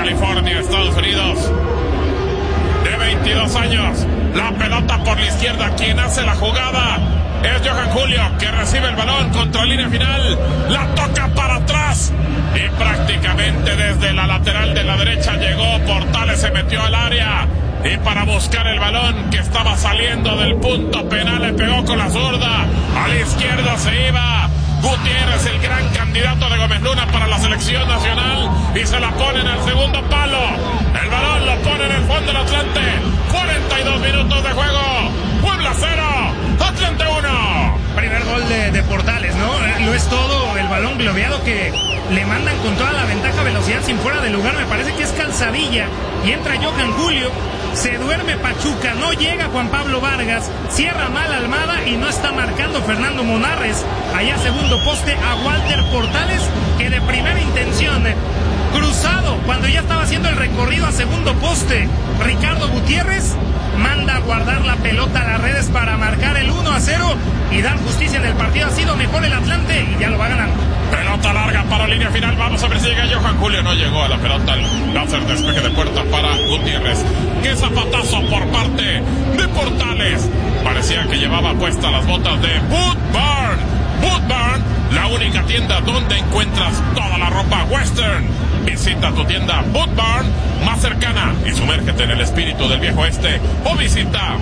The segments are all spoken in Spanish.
California, Estados Unidos, de 22 años. La pelota por la izquierda, quien hace la jugada es Johan Julio, que recibe el balón contra línea final, la toca para atrás y prácticamente desde la lateral de la derecha llegó Portales, se metió al área y para buscar el balón que estaba saliendo del punto penal le pegó con la zurda. A la izquierda se iba Gutiérrez, el gran candidato de Gómez Luna para la selección nacional, y se la pone en el segundo palo. El balón lo pone en el fondo del Atlante. 42 minutos de juego. Puebla 0, Atlante 1. Primer gol de Portales, ¿no? Lo es todo, el balón globeado que le mandan con toda la ventaja, velocidad sin fuera de lugar. Me parece que es Calzadilla y entra Johan Julio. Se duerme Pachuca, no llega Juan Pablo Vargas, cierra mal Almada y no está marcando Fernando Monarres. Allá segundo poste a Walter Portales, que de primera intención, cruzado, cuando ya estaba haciendo el recorrido a segundo poste, Ricardo Gutiérrez manda a guardar la pelota a las redes para marcar el 1-0 y dar justicia en el partido. Ha sido mejor el Atlante y ya lo va ganando. Pelota larga para línea final, vamos a ver si llega Johan Julio, no llegó a la pelota, el láser despeje de puerta para Gutiérrez. Qué zapatazo por parte de Portales, parecía que llevaba puestas las botas de Boot Barn. Boot Barn, la única tienda donde encuentras toda la ropa western. Visita tu tienda Boot Barn más cercana y sumérgete en el espíritu del viejo oeste, o visita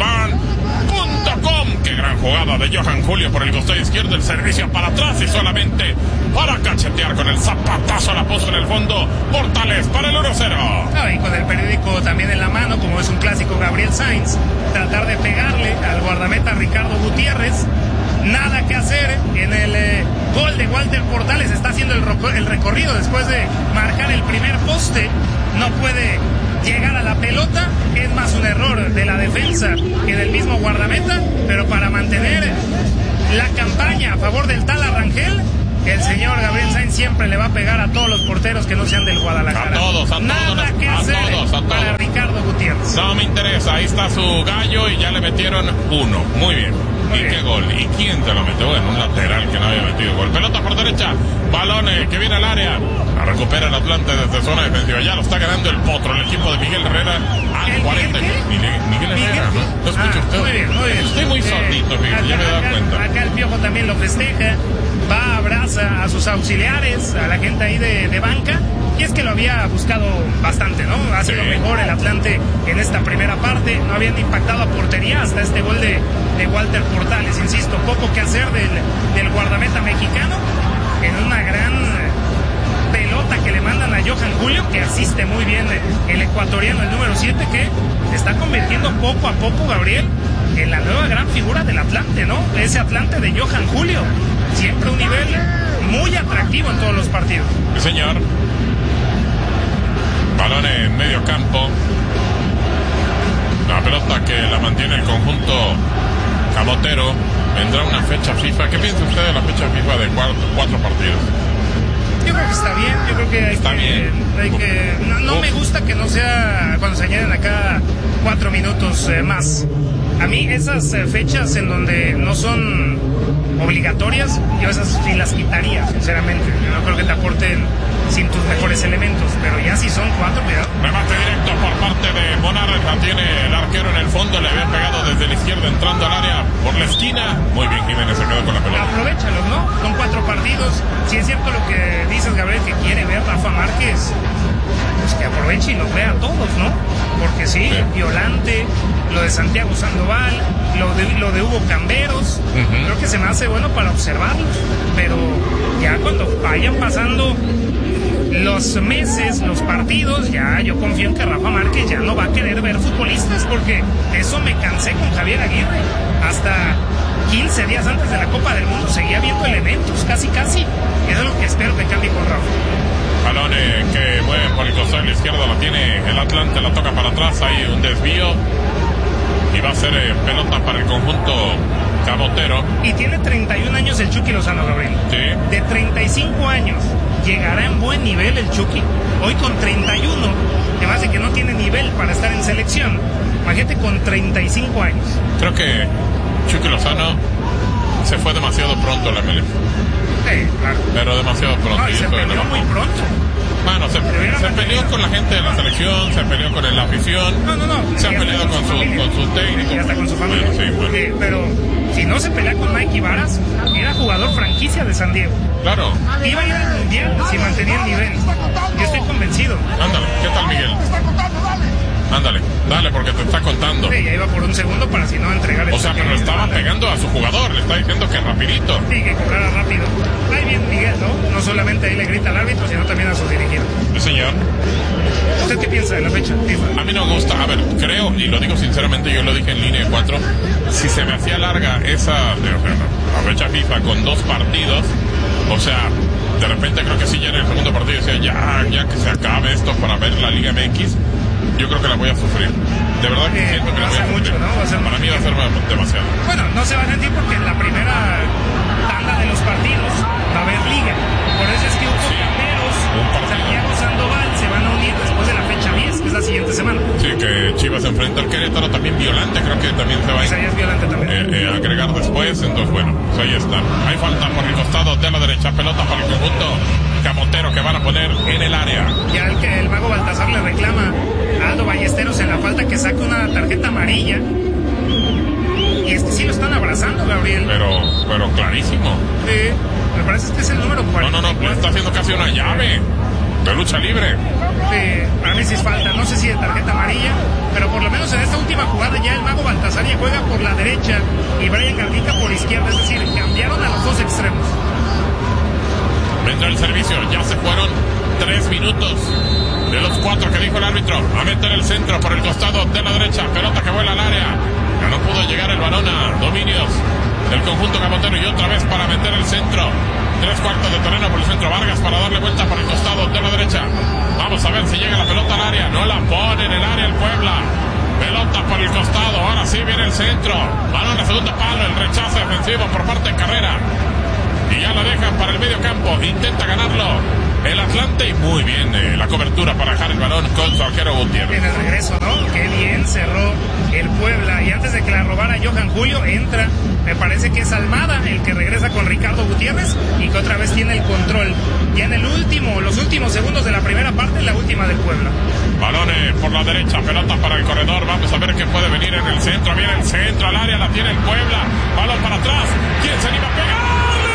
bootbarn.com. Qué gran jugada de Johan Julio por el costado izquierdo, el servicio para atrás y solamente para cachetear con el zapatazo, la puso en el fondo Portales para el 1-0. Y con el periódico también en la mano, como es un clásico, Gabriel Sainz, tratar de pegarle al guardameta Ricardo Gutiérrez. Nada que hacer en el gol de Walter Portales. Está haciendo el recorrido después de marcar el primer poste. No puede llegar a la pelota. Es más un error de la defensa que del mismo guardameta. Pero para mantener la campaña a favor del Tala Rangel, el señor Gabriel Sainz siempre le va a pegar a todos los porteros que no sean del Guadalajara. A todos. Nada que hacer para Ricardo Gutiérrez. No me interesa. Ahí está su gallo y ya le metieron uno. Muy bien. ¿Y qué gol? ¿Y quién te lo metió? Bueno, un lateral que no había metido gol. Pelota por derecha, balón que viene al área. La recupera el Atlante desde zona defensiva. Ya lo está ganando el Potro, el equipo de Miguel Herrera. Al 40. Miguel Herrera, ¿no? ¿Lo escucha usted? Muy bien, muy bien. Estoy muy sordito, fíjate, ya me he dado cuenta. Acá el Piojo también lo festeja. Va, abraza a sus auxiliares, a la gente ahí de banca. Y es que lo había buscado bastante, ¿no? Ha sido mejor el Atlante en esta primera parte. No habían impactado a portería hasta este gol de Walter Portales. Insisto, poco que hacer del guardameta mexicano en una gran pelota que le mandan a Johan Julio, que asiste muy bien el ecuatoriano, el número 7, que se está convirtiendo poco a poco, Gabriel, en la nueva gran figura del Atlante, ¿no? Ese Atlante de Johan Julio. Siempre un nivel muy atractivo en todos los partidos. Sí, señor. Balón en medio campo. La pelota que la mantiene el conjunto camotero. Vendrá una fecha FIFA. ¿Qué piensa usted de la fecha FIFA de cuatro partidos? Yo creo que está bien. Yo creo que hay que no me gusta que no sea cuando se añaden acá 4 minutos más. A mí esas fechas en donde no son obligatorias, yo esas sí las quitaría, sinceramente. Yo no creo que te aporten sin tus mejores elementos, pero ya si son 4, cuidado. Remate directo por parte de Monarres, la tiene el arquero en el fondo, le había pegado desde la izquierda entrando al área por la esquina. Muy bien, Jiménez se quedó con la pelota. Aprovéchalos, ¿no? Son 4 partidos. Si es cierto lo que dices, Gabriel, que quiere ver Rafa Márquez, pues que aproveche y los vea a todos, ¿no? Porque sí, Violante, lo de Santiago Sandoval, lo de Hugo Camberos, creo que se me hace bueno para observarlos, pero ya cuando vayan pasando los meses, los partidos, ya yo confío en que Rafa Márquez ya no va a querer ver futbolistas, porque eso me cansé con Javier Aguirre. Hasta 15 días antes de la Copa del Mundo seguía viendo elementos, casi, y eso es lo que espero que cambie con Rafa. Balón que mueve por el costado de la izquierda, lo tiene el Atlante, la toca para atrás, hay un desvío y va a ser pelota para el conjunto camotero. Y tiene 31 años el Chucky Lozano, Gabriel. Sí. De 35 años, ¿llegará en buen nivel el Chucky? Hoy con 31, además de que no tiene nivel para estar en selección. Imagínate con 35 años. Creo que Chucky Lozano se fue demasiado pronto la MLS. Sí, claro. Pero demasiado pronto. No, y se peleó muy pronto. Bueno, se peleó con la gente de la selección, se peleó con la afición. No. Se ha peleado con su técnico. Y hasta con su familia. Bueno. Pero si no se pelea con Mikey Varas, era jugador franquicia de San Diego. Claro. Iba a ir al Mundial si mantenía el nivel. Yo estoy convencido. Ándale, ¿qué tal, Miguel? Ándale, dale, porque te está contando. Sí, ya iba por un segundo para si no entregar el... O sea, pero le estaba pegando a su jugador, le está diciendo que rapidito. Sí, que cobrara rápido. Ahí bien Miguel, ¿no? No solamente ahí le grita al árbitro, sino también a sus dirigidos. Sí, señor. ¿Usted qué piensa de la fecha FIFA? A mí no me gusta, a ver, creo, y lo digo sinceramente, yo lo dije en línea 4, si se me hacía larga la fecha FIFA con 2 partidos, o sea, de repente creo que sí, ya en el segundo partido decía, ya que se acabe esto para ver la Liga MX, yo creo que la voy a sufrir. De verdad que siento que la voy a sufrir. Mucho, ¿no? Para mí va a ser demasiado. Bueno, no se va a sentir porque en la primera tanda de los partidos va a haber liga. Por eso es que hubo camperos. Santiago Sandoval se van a unir después de la fecha 10, que es la siguiente semana. Sí, que Chivas se enfrenta al Querétaro, también Violante, creo que también se va a es Violante también. agregar después. Entonces, bueno, pues ahí está. Hay falta por el costado de la derecha, pelota para el conjunto camotero que van a poner en el área. Ya el mago Baltasar le reclama a Aldo Ballesteros en la falta que saque una tarjeta amarilla. Y es que sí lo están abrazando, Gabriel. Pero clarísimo. Sí, me parece que es el número 40. No, le está haciendo casi una llave de lucha libre. Sí, para mí sí es falta. No sé si de tarjeta amarilla, pero por lo menos en esta última jugada ya el mago Baltasar ya juega por la derecha y Brian Garnica por izquierda. Es decir, cambiaron a los dos extremos. Vendrá el servicio, ya se fueron 3 minutos de los 4 que dijo el árbitro. A meter el centro por el costado de la derecha, pelota que vuela al área. Ya no pudo llegar el balón a dominios del conjunto camotero y otra vez para meter el centro. 3/4 de terreno por el centro, Vargas para darle vuelta por el costado de la derecha. Vamos a ver si llega la pelota al área. No la pone en el área el Puebla. Pelota por el costado, ahora sí viene el centro. Balón a segundo palo, el rechazo defensivo por parte de Carrera. Y ya la dejan para el medio campo. Intenta ganarlo el Atlante. Y muy bien la cobertura para dejar el balón con su arquero Gutiérrez. En el regreso, ¿no? Qué bien cerró el Puebla. Y antes de que la robara Johan Julio, entra, me parece que es Almada el que regresa con Ricardo Gutiérrez y que otra vez tiene el control. Ya en los últimos segundos de la primera parte, la última del Puebla. Balones por la derecha, pelota para el corredor. Vamos a ver qué puede venir en el centro. Viene el centro al área, la tiene el Puebla. Balón para atrás. ¿Quién se anima a pegar?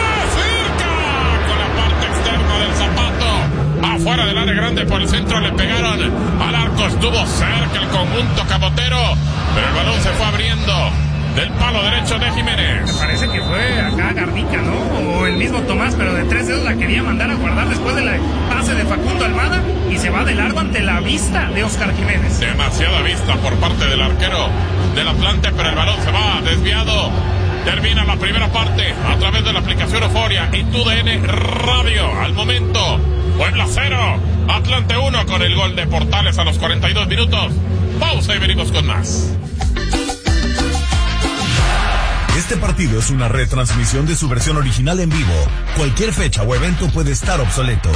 Del zapato afuera del área grande por el centro, le pegaron al arco, estuvo cerca el conjunto camotero, pero el balón se fue abriendo del palo derecho de Jiménez. Me parece que fue acá Garnica, ¿no? O el mismo Tomás, pero de 3 dedos la quería mandar a guardar después de la pase de Facundo Almada y se va de largo ante la vista de Oscar Jiménez. Demasiada vista por parte del arquero del Atlante, pero el balón se va desviado. Termina la primera parte a través de la aplicación Euforia y TUDN Radio. Al momento, Puebla 0, Atlante 1 con el gol de Portales a los 42 minutos. Pausa y venimos con más. Este partido es una retransmisión de su versión original en vivo. Cualquier fecha o evento puede estar obsoleto.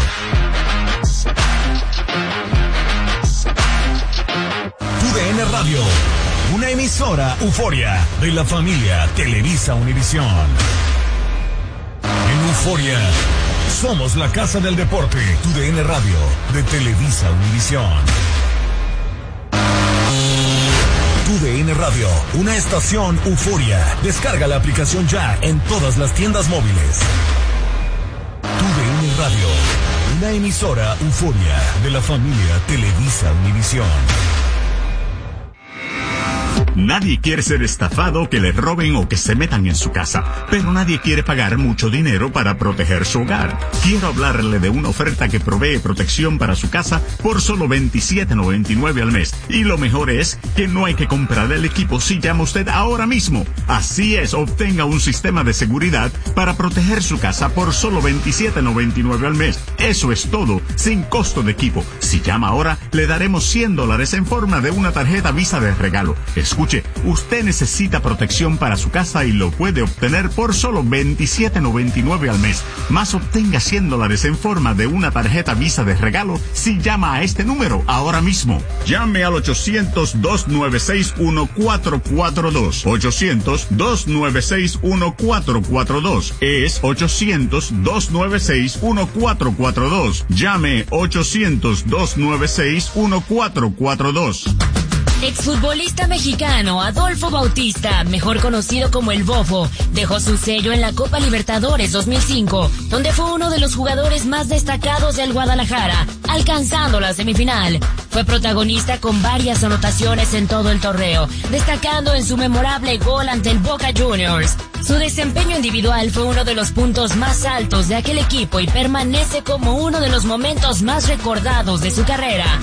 TUDN Radio. Una emisora Euforia de la familia Televisa Univisión. En Euforia somos la casa del deporte. TUDN Radio de Televisa Univisión. TUDN Radio, una estación Euforia. Descarga la aplicación ya en todas las tiendas móviles. TUDN Radio, una emisora Euforia de la familia Televisa Univisión. Nadie quiere ser estafado, que le roben o que se metan en su casa, pero nadie quiere pagar mucho dinero para proteger su hogar. Quiero hablarle de una oferta que provee protección para su casa por solo $27.99 al mes. Y lo mejor es que no hay que comprar el equipo si llama usted ahora mismo. Así es, obtenga un sistema de seguridad para proteger su casa por solo $27.99 al mes. Eso es todo, sin costo de equipo. Si llama ahora, le daremos $100 en forma de una tarjeta Visa de regalo. Escuche escuche, usted necesita protección para su casa y lo puede obtener por solo $27.99 al mes. Más obtenga $100 en forma de una tarjeta Visa de regalo si llama a este número ahora mismo. Llame al 800-296-1442. 800-296-1442. Es 800-296-1442. Llame 800-296-1442. Exfutbolista mexicano Adolfo Bautista, mejor conocido como el Bofo, dejó su sello en la Copa Libertadores 2005, donde fue uno de los jugadores más destacados del Guadalajara, alcanzando la semifinal. Fue protagonista con varias anotaciones en todo el torneo, destacando en su memorable gol ante el Boca Juniors. Su desempeño individual fue uno de los puntos más altos de aquel equipo y permanece como uno de los momentos más recordados de su carrera.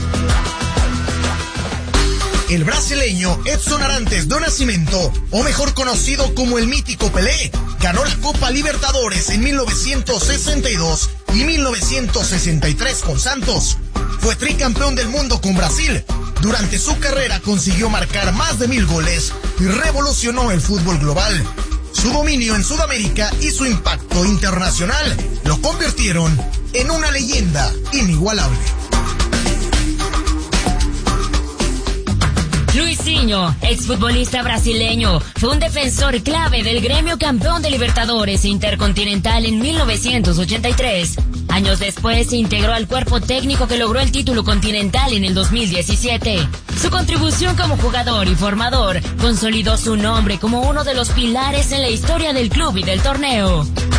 El brasileño Edson Arantes do Nascimento, o mejor conocido como el mítico Pelé, ganó la Copa Libertadores en 1962 y 1963 con Santos. Fue tricampeón del mundo con Brasil. Durante su carrera consiguió marcar más de 1000 goles y revolucionó el fútbol global. Su dominio en Sudamérica y su impacto internacional lo convirtieron en una leyenda inigualable. Luisinho, exfutbolista brasileño, fue un defensor clave del gremio campeón de Libertadores Intercontinental en 1983. Años después se integró al cuerpo técnico que logró el título continental en el 2017. Su contribución como jugador y formador consolidó su nombre como uno de los pilares en la historia del club y del torneo.